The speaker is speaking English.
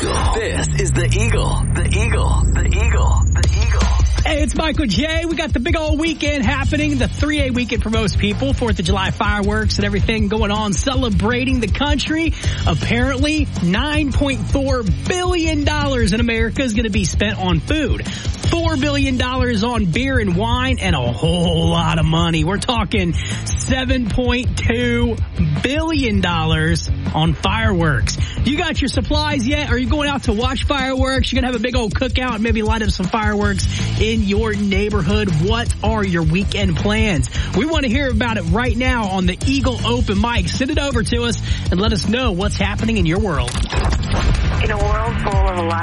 Eagle. This is the Eagle. The Eagle. The Eagle. The Eagle. Hey, it's Michael J. We got the big old weekend happening, the 3A weekend for most people, 4th of July fireworks and everything going on, celebrating the country. Apparently, $9.4 billion in America is going to be spent on food. $4 billion on beer and wine, and a whole lot of money. We're talking $7.2 billion on fireworks. You got your supplies yet? Are you going out to watch fireworks? You're going to have a big old cookout and maybe light up some fireworks in your neighborhood. What are your weekend plans? We want to hear about it right now on the Eagle Open Mic. Send it over to us and let us know what's happening in your world. In a world full of a lot